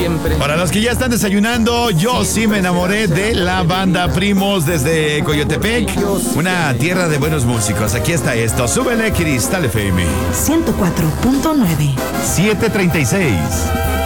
siempre. Para los que ya están desayunando, yo sí me enamoré de la banda Primos desde Coyotepec, una tierra de buenos músicos. Aquí está esto, súbele Cristal FM 104.9 736.